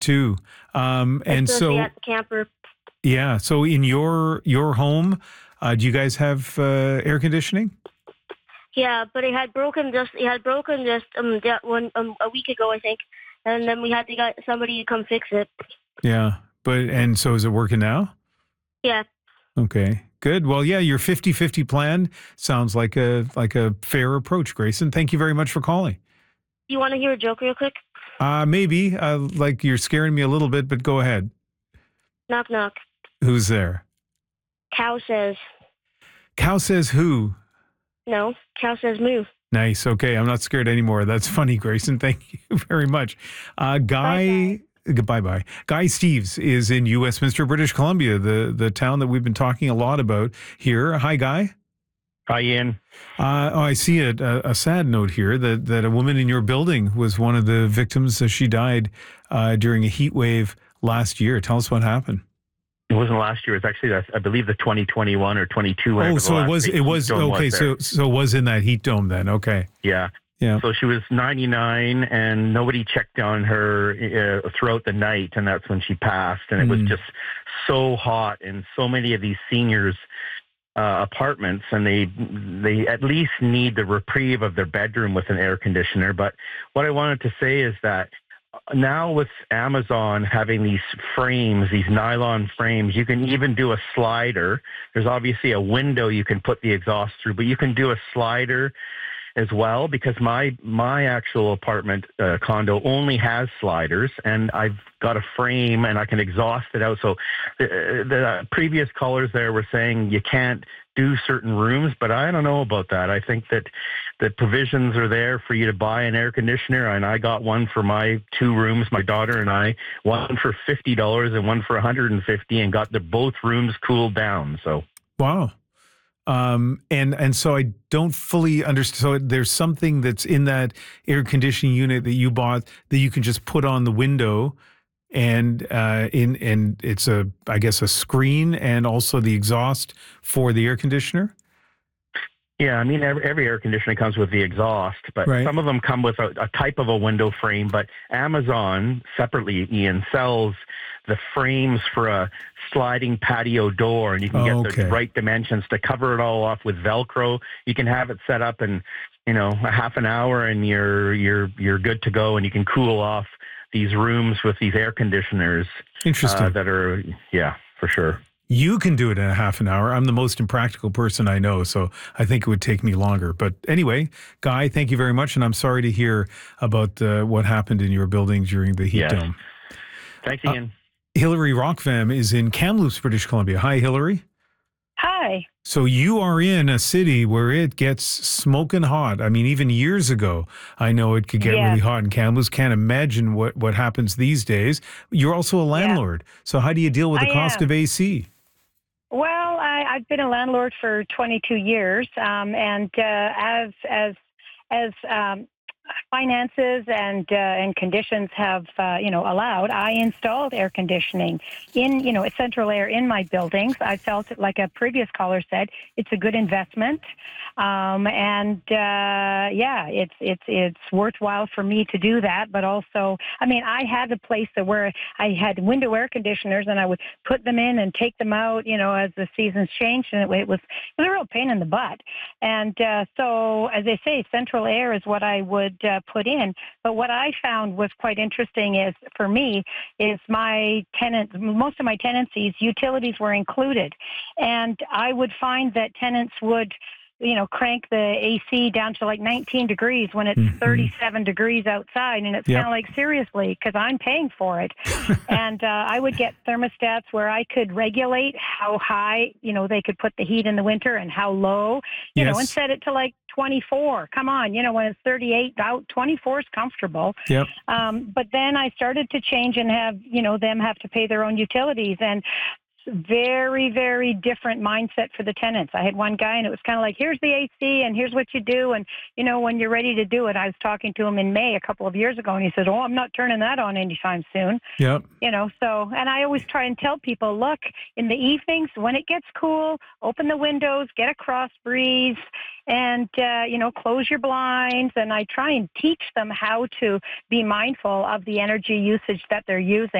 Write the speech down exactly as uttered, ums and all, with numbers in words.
Two. Um, and Especially so, at the camper. yeah. So in your your home, uh, do you guys have uh, air conditioning? Yeah, but it had broken just it had broken just um yeah, one um a week ago, I think, and then we had to get somebody to come fix it. Yeah. But and so is it working now? Yeah. Okay. Good. Well, yeah, your fifty-fifty plan sounds like a like a fair approach, Grayson. Thank you very much for calling. You want to hear a joke real quick? Uh, maybe. Uh, like you're scaring me a little bit, but go ahead. Knock knock. Who's there? Cow says Cow says who? no. Cow says moo. Nice. Okay. I'm not scared anymore. That's funny, Grayson. Thank you very much. Uh, Guy, bye bye. Guy Steves is in New Westminster, British Columbia, the, the town that we've been talking a lot about here. Hi, Guy. Hi, Ian. Uh, oh, I see a, a, a sad note here that, that a woman in your building was one of the victims. Uh, she died uh, during a heat wave last year. Tell us what happened. It wasn't last year. It was actually, I believe, the twenty twenty-one or twenty-two. Oh, so it was, it was, okay, was so so it was in that heat dome then, okay. Yeah. Yeah. So she was ninety-nine, and nobody checked on her uh, throughout the night, and that's when she passed. And it was Mm. just so hot, and so many of these seniors' uh, apartments, and they they at least need the reprieve of their bedroom with an air conditioner. But what I wanted to say is that now with Amazon having these frames, these nylon frames, you can even do a slider. There's obviously a window you can put the exhaust through, but you can do a slider as well, because my my actual apartment uh, condo only has sliders, and I've got a frame and I can exhaust it out. So the, the previous callers there were saying you can't do certain rooms, but I don't know about that. I think that the provisions are there for you to buy an air conditioner, and I got one for my two rooms, my daughter and I, one for fifty dollars and one for one hundred fifty dollars, and got the both rooms cooled down. So Wow. Um, and, and so I don't fully understand. So there's something that's in that air conditioning unit that you bought that you can just put on the window, and, uh, in, and it's a, I guess, a screen and also the exhaust for the air conditioner. yeah, I mean, every, every air conditioner comes with the exhaust, but Right. some of them come with a, a type of a window frame. But Amazon separately, Ian, sells the frames for a sliding patio door, and you can get Okay. the right dimensions to cover it all off with Velcro. You can have it set up in, you know, a half an hour, and you're you're you're good to go, and you can cool off these rooms with these air conditioners. Interesting. Uh, that are, yeah, for sure. You can do it in a half an hour. I'm the most impractical person I know, so I think it would take me longer. But anyway, Guy, thank you very much, and I'm sorry to hear about uh, what happened in your building during the heat Yes. dome. Thanks, Ian. Uh, Hillary Rockvam is in Kamloops, British Columbia. Hi, Hillary. Hi. So you are in a city where it gets smoking hot. I mean, even years ago, I know it could get Yeah. really hot in Kamloops. Can't imagine what, what happens these days. You're also a landlord. So how do you deal with the I cost am. of A C? Well, I, I've been a landlord for twenty-two years, um, and uh, as as as um, finances and uh, and conditions have uh, you know allowed, I installed air conditioning in you know central air in my buildings. I felt, like a previous caller said, it's a good investment, um, and uh, yeah, it's it's it's worthwhile for me to do that. But also, I mean, I had a place that where I had window air conditioners, and I would put them in and take them out, you know, as the seasons changed, and it, it was it was a real pain in the butt. And uh, so, as they say, central air is what I would uh, put in. But what I found was quite interesting is, for me, is my tenants, most of my tenancies, utilities were included. And I would find that tenants would, you know, crank the A C down to like nineteen degrees when it's Mhm. thirty-seven degrees outside. And it's Yep. kind of like, seriously, because I'm paying for it. And uh, I would get thermostats where I could regulate how high, you know, they could put the heat in the winter and how low, you know, and Yes. set it to like twenty-four. Come on, you know, when it's thirty-eight out, twenty-four is comfortable. Yep. Um, but then I started to change and have, you know, them have to pay their own utilities. And very, very different mindset for the tenants. I had one guy, and it was kind of like, here's the A C, and here's what you do, and, you know, when you're ready to do it. I was talking to him in May a couple of years ago, and he said, oh, I'm not turning that on anytime soon. Yep. You know, so, and I always try and tell people, look, in the evenings, when it gets cool, open the windows, get a cross breeze, and, uh, you know, close your blinds. And I try and teach them how to be mindful of the energy usage that they're using.